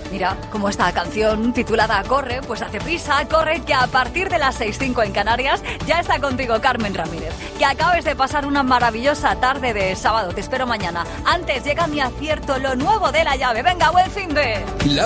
Mira, como esta canción titulada Corre, pues hace prisa, corre, que a partir de las 6:05 en Canarias ya está contigo Carmen Ramírez. Que acabes de pasar una maravillosa tarde de sábado. Te espero mañana. Antes llega mi acierto, lo nuevo de la llave. Venga, buen fin de...